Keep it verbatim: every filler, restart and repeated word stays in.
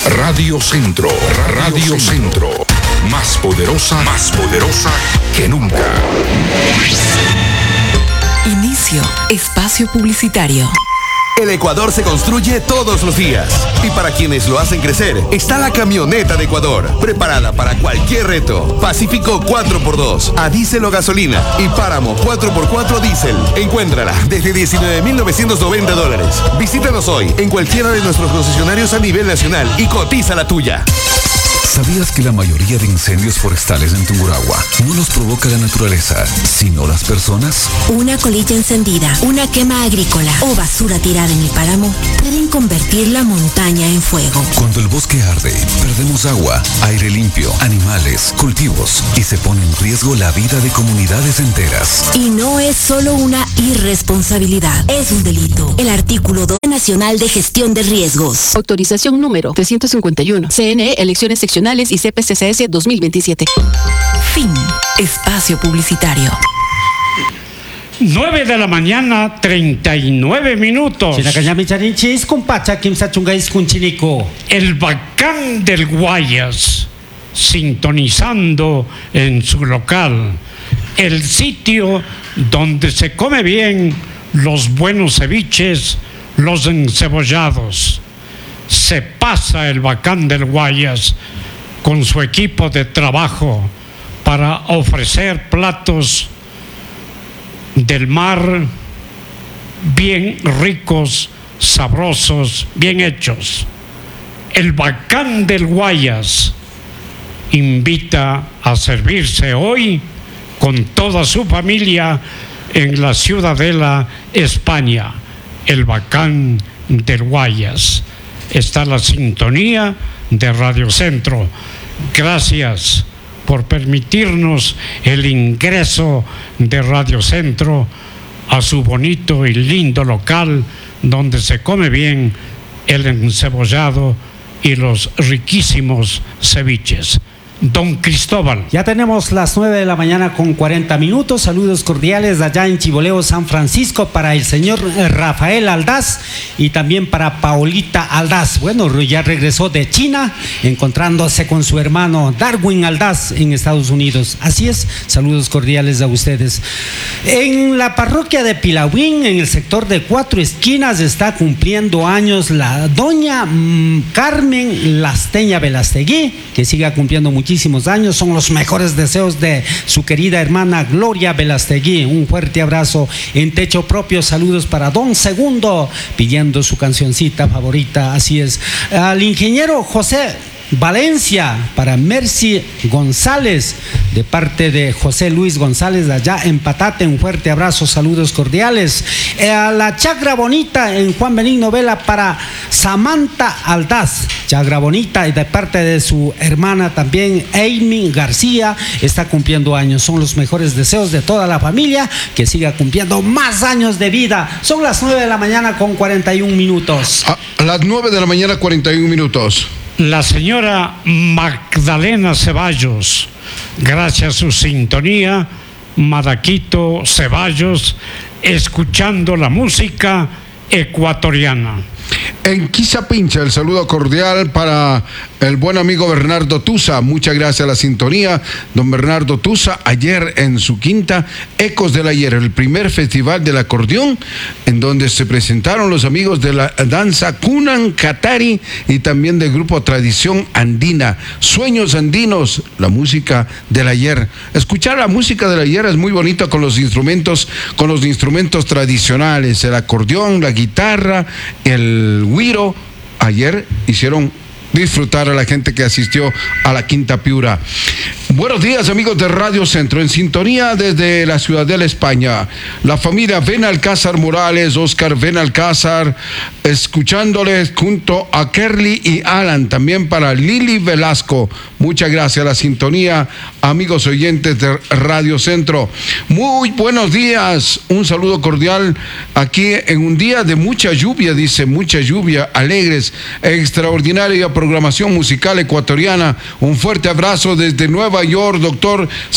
Radio Centro, Radio Centro, más poderosa, más poderosa que nunca. Inicio espacio publicitario. El Ecuador se construye todos los días. Y para quienes lo hacen crecer, está la camioneta de Ecuador, preparada para cualquier reto. Pacífico cuatro por dos, a diésel o gasolina. Y Páramo cuatro por cuatro diésel. Encuéntrala desde diecinueve mil novecientos noventa dólares. Visítanos hoy en cualquiera de nuestros concesionarios a nivel nacional y cotiza la tuya. ¿Sabías que la mayoría de incendios forestales en Tungurahua no los provoca la naturaleza, sino las personas? Una colilla encendida, una quema agrícola o basura tirada en el páramo pueden convertir la montaña en fuego. Cuando el bosque arde, perdemos agua, aire limpio, animales, cultivos y se pone en riesgo la vida de comunidades enteras. Y no es solo una irresponsabilidad, es un delito. El artículo dos Nacional de Gestión de Riesgos. Autorización número trescientos cincuenta y uno. C N E, elecciones seccionales y C P C C S dos mil veintisiete. Fin. Espacio publicitario. nueve de la mañana, treinta y nueve minutos. El Bacán del Guayas, sintonizando en su local, el sitio donde se come bien los buenos ceviches, los encebollados. Se pasa el Bacán del Guayas con su equipo de trabajo para ofrecer platos del mar bien ricos, sabrosos, bien hechos. El Bacán del Guayas invita a servirse hoy con toda su familia en la Ciudadela, España. El Bacán del Guayas. Está la sintonía de Radio Centro. Gracias por permitirnos el ingreso de Radio Centro a su bonito y lindo local donde se come bien el encebollado y los riquísimos ceviches. Don Cristóbal. Ya tenemos las nueve de la mañana con cuarenta minutos. Saludos cordiales allá en Chiboleo, San Francisco, para el señor Rafael Aldaz y también para Paulita Aldaz. Bueno, ya regresó de China, encontrándose con su hermano Darwin Aldaz en Estados Unidos. Así es, saludos cordiales a ustedes. En la parroquia de Pilahuín, en el sector de Cuatro Esquinas, está cumpliendo años la doña mmm, Carmen Lasteña Velastegui, que siga cumpliendo mucho muchísimos años. Son los mejores deseos de su querida hermana Gloria Velastegui. Un fuerte abrazo en techo propio. Saludos para Don Segundo, pidiendo su cancioncita favorita. Así es. Al ingeniero José Valencia, para Mercy González, de parte de José Luis González, allá en Patate. Un fuerte abrazo, saludos cordiales. Eh, a la Chagra Bonita en Juan Benigno Vela, para Samantha Aldaz, Chagra Bonita, y de parte de su hermana también Amy García, está cumpliendo años. Son los mejores deseos de toda la familia, que siga cumpliendo más años de vida. Son las nueve de la mañana con cuarenta y un minutos. A las nueve de la mañana cuarenta y un minutos. La señora Magdalena Ceballos, gracias a su sintonía, Madaquito Ceballos, escuchando la música ecuatoriana. En Quizapincha, el saludo cordial para el buen amigo Bernardo Tusa. Muchas gracias a la sintonía, don Bernardo Tusa. Ayer en su quinta, Ecos del Ayer, el primer festival del acordeón, en donde se presentaron los amigos de la danza Kunan Katari y también del grupo Tradición Andina. Sueños Andinos, la música del ayer. Escuchar la música del ayer es muy bonita con los instrumentos, con los instrumentos tradicionales, el acordeón, la guitarra, el güiro. Ayer hicieron disfrutar a la gente que asistió a la Quinta Piura. Buenos días, amigos de Radio Centro, en sintonía desde la Ciudadela, España. La familia Benalcázar Morales, Oscar Benalcázar, escuchándoles junto a Kerly y Alan, también para Lili Velasco. Muchas gracias a la sintonía, amigos oyentes de Radio Centro. Muy buenos días, un saludo cordial aquí en un día de mucha lluvia, dice, mucha lluvia, alegres, extraordinaria programación musical ecuatoriana. Un fuerte abrazo desde Nueva York, doctor